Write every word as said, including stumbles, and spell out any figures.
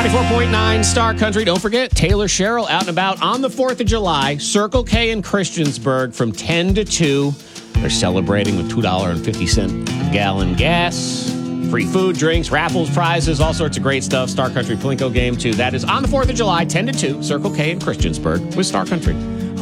ninety-four point nine Star Country. Don't forget, Taylor Sherrill out and about on the fourth of July. Circle K in Christiansburg from ten to two. They're celebrating with two dollars and fifty cents a gallon gas. Free food, drinks, raffles, prizes, all sorts of great stuff. Star Country Plinko game, too. That is on the fourth of July, ten to two. Circle K in Christiansburg with Star Country.